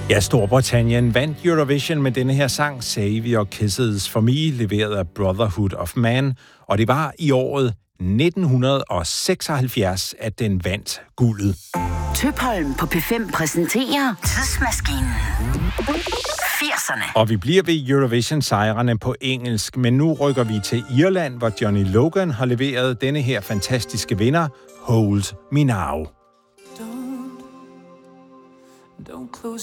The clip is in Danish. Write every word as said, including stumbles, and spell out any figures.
Ja, Storbritannien vandt Eurovision med denne her sang, Save Your Kisses For Me, leveret af Brotherhood of Man, og det var i året nitten seksoghalvfjerds, at den vandt guldet. Tøpholm på P fem præsenterer Tidsmaskinen. firserne. Og vi bliver ved Eurovision-sejrene på engelsk, men nu rykker vi til Irland, hvor Johnny Logan har leveret denne her fantastiske vinder, Hold Me Now. Don't, don't close